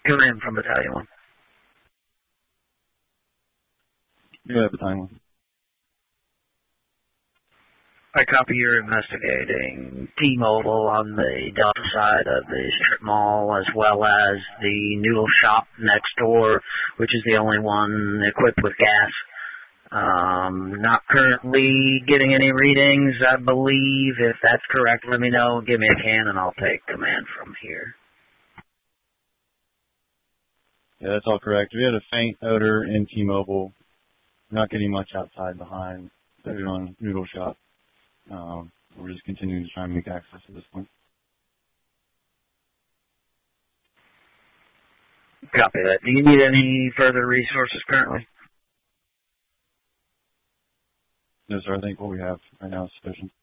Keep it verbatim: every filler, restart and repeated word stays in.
Coming in from Battalion one. Go ahead, Battalion one. I copy you're investigating T-Mobile on the Delta side of the strip mall, as well as the noodle shop next door, which is the only one equipped with gas. Um, not currently getting any readings, I believe. If that's correct, let me know. Give me a can, and I'll take command from here. Yeah, that's all correct. We had a faint odor in T-Mobile. Not getting much outside behind. Started on noodle shop. Um, we're just continuing to try and make access at this point. Copy that. Do you need any further resources currently? No, sir. I think what we have right now is sufficient.